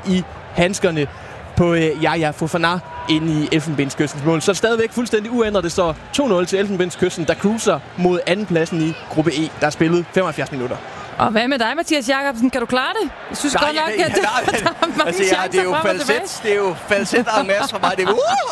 i handskerne på Yahya Fofana inde i Elfenbenskystens mål. Så stadigvæk fuldstændig uændret. Det står 2-0 til Elfenbenskysten, der cruiser mod andenpladsen i gruppe E, der er spillet 75 minutter. Og hvad med dig, Mathias Jacobsen? Kan du klare det? Jeg synes godt nok, at der er mange chancer det er jo frem og tilbage. Det er jo falset en masse for mig. Det er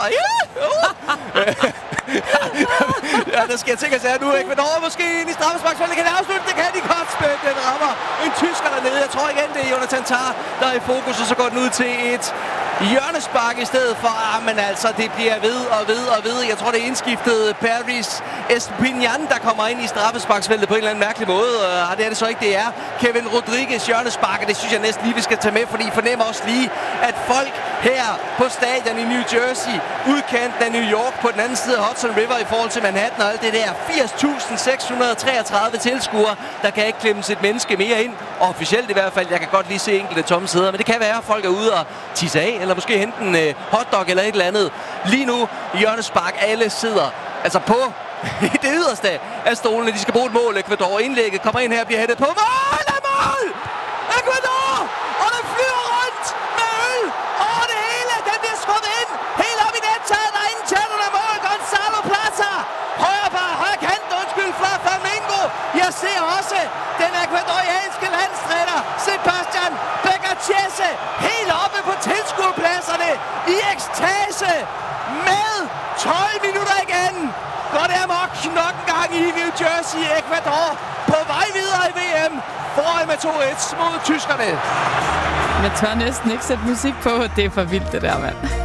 ja, der sker ting at sige nu. Ecuador måske ind i straffesparksfeltet. Kan det afslutte? Det kan de godt spille. Den rammer en tysker dernede. Jeg tror igen, det er Jonathan Tah, der er i fokus, og så går den ud til et hjørnespark i stedet for. Men altså, det bliver ved. Jeg tror, det er indskiftet Paris Estupiñán, der kommer ind i straffesparksfeltet på en eller anden mærkelig måde. Det er det så ikke. Det er Kevin Rodriguez hjørnespark, og det synes jeg næsten lige, vi skal tage med, fordi I fornemmer også lige, at folk her på stadion i New Jersey, udkanten af New York, på den anden side af Hudson River i forhold til Manhattan og alt det der, 80.633 tilskuere, der kan ikke klemmes et menneske mere ind. Og officielt i hvert fald, jeg kan godt lige se enkelte tomme sæder, men det kan være, at folk er ude og tisse af, eller måske hente en hotdog eller et eller andet. Lige nu, hjørnespark, alle sidder altså på det yderste af stolene. De skal bruge et mål. Ecuador indlægget kommer ind her og bliver hættet på. Mål! Ecuador! Og den flyver rundt med øl over det hele. Den bliver skubbet ind. Helt op i nettaget. Der er ingen tættere af mål. Gonzalo Plaza. Højre kant. Undskyld fra Flamengo. Jeg ser også den ecuadorianske landstræner Sebastian Becachese helt oppe på tilskuerpladserne i ekstase med 12 minutter igen. Går det amok nok en gang i New Jersey, Ecuador på vej videre i VM foran med 2-1 mod tyskerne. Jeg tør næsten ikke sætte musik på. Det er for vildt, det der, mand.